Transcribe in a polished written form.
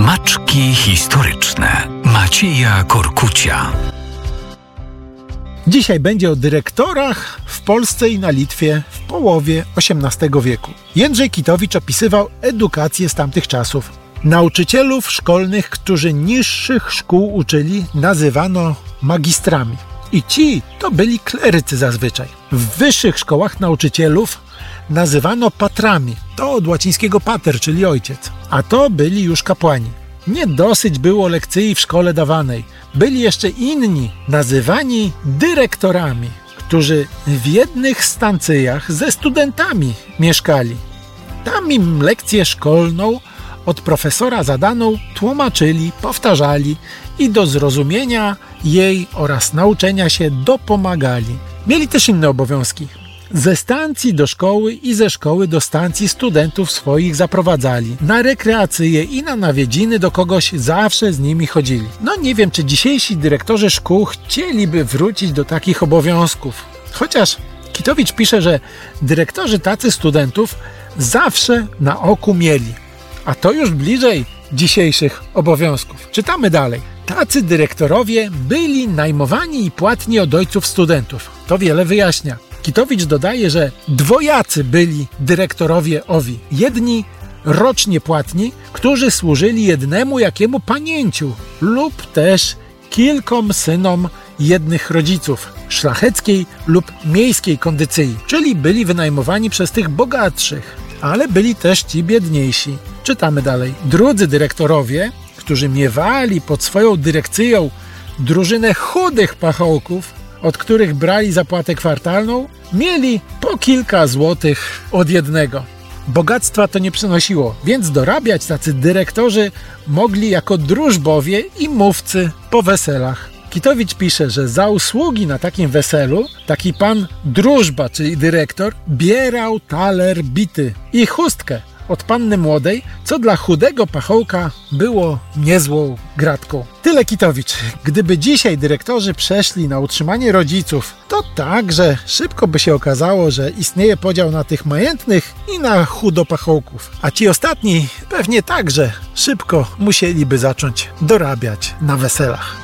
Smaczki historyczne Macieja Korkucia. Dzisiaj będzie o dyrektorach w Polsce i na Litwie w połowie XVIII wieku. Jędrzej Kitowicz opisywał edukację z tamtych czasów. Nauczycielów szkolnych, którzy niższych szkół uczyli, nazywano magistrami. I ci to byli klerycy zazwyczaj. W wyższych szkołach nauczycielów nazywano patrami. To od łacińskiego pater, czyli ojciec. A to byli już kapłani. Nie dosyć było lekcji w szkole dawanej. Byli jeszcze inni, nazywani dyrektorami, którzy w jednych stancjach ze studentami mieszkali. Tam im lekcję szkolną od profesora zadaną tłumaczyli, powtarzali i do zrozumienia jej oraz nauczenia się dopomagali. Mieli też inne obowiązki. Ze stacji do szkoły i ze szkoły do stacji studentów swoich zaprowadzali. Na rekreacje i na nawiedziny do kogoś zawsze z nimi chodzili. No nie wiem, czy dzisiejsi dyrektorzy szkół chcieliby wrócić do takich obowiązków. Chociaż Kitowicz pisze, że dyrektorzy tacy studentów zawsze na oku mieli. A to już bliżej dzisiejszych obowiązków. Czytamy dalej. Tacy dyrektorowie byli najmowani i płatni od ojców studentów. To wiele wyjaśnia. Kitowicz dodaje, że dwojacy byli dyrektorowie owi. Jedni rocznie płatni, którzy służyli jednemu jakiemu panięciu lub też kilkom synom jednych rodziców szlacheckiej lub miejskiej kondycji, czyli byli wynajmowani przez tych bogatszych, ale byli też ci biedniejsi. Czytamy dalej. Drudzy dyrektorowie, którzy miewali pod swoją dyrekcją drużynę chudych pachołków, od których brali zapłatę kwartalną, mieli po kilka złotych od jednego. Bogactwa to nie przynosiło, więc dorabiać tacy dyrektorzy mogli jako drużbowie i mówcy po weselach. Kitowicz pisze, że za usługi na takim weselu taki pan drużba, czyli dyrektor, bierał taler bity i chustkę od panny młodej, co dla chudego pachołka było niezłą gratką. Tyle Kitowicz. Gdyby dzisiaj dyrektorzy przeszli na utrzymanie rodziców, to także szybko by się okazało, że istnieje podział na tych majętnych i na chudopachołków. A ci ostatni pewnie także szybko musieliby zacząć dorabiać na weselach.